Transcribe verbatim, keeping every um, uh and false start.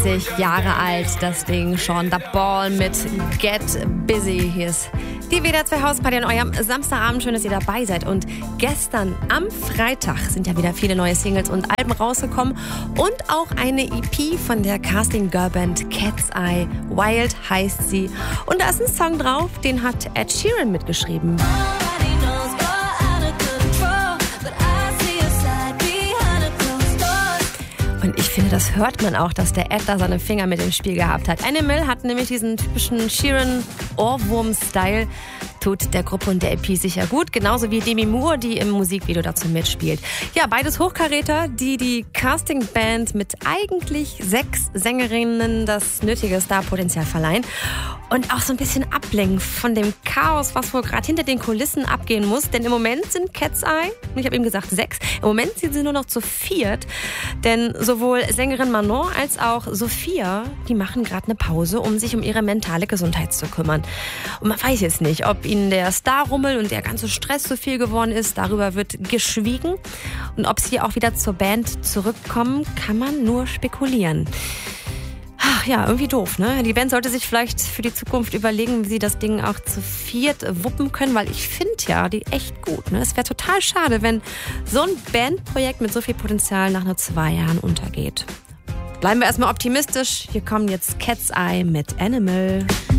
sechzig Jahre alt, das Ding schon. The Ball mit Get Busy. Hier ist die W D R zwei Hausparty an eurem Samstagabend. Schön, dass ihr dabei seid. Und gestern am Freitag sind ja wieder viele neue Singles und Alben rausgekommen. Und auch eine E P von der Casting-Girl-Band Cat's Eye. Wild heißt sie. Und da ist ein Song drauf, den hat Ed Sheeran mitgeschrieben. Und ich finde, das hört man auch, dass der Ed da seine Finger mit im Spiel gehabt hat. Animal hat nämlich diesen typischen Sheeran-Ohrwurm-Style. Tut der Gruppe und der E P sicher gut. Genauso wie Demi Moore, die im Musikvideo dazu mitspielt. Ja, beides Hochkaräter, die die Casting-Band mit eigentlich sechs Sängerinnen das nötige Starpotenzial verleihen. Und auch so ein bisschen ablenken von dem Chaos, was wohl gerade hinter den Kulissen abgehen muss. Denn im Moment sind Cat's Eye, ich habe eben gesagt sechs, im Moment sind sie nur noch zu viert. Denn sowohl Sängerin Manon als auch Sophia, die machen gerade eine Pause, um sich um ihre mentale Gesundheit zu kümmern. Und man weiß jetzt nicht, ob ihnen der Starrummel und der ganze Stress zu viel geworden ist. Darüber wird geschwiegen. Und ob sie auch wieder zur Band zurückkommen, kann man nur spekulieren. Ach ja, irgendwie doof, ne? Die Band sollte sich vielleicht für die Zukunft überlegen, wie sie das Ding auch zu viert wuppen können, weil ich finde ja, die echt gut, ne? Es wäre total schade, wenn so ein Bandprojekt mit so viel Potenzial nach nur zwei Jahren untergeht. Bleiben wir erstmal optimistisch. Hier kommen jetzt Cat's Eye mit Animal.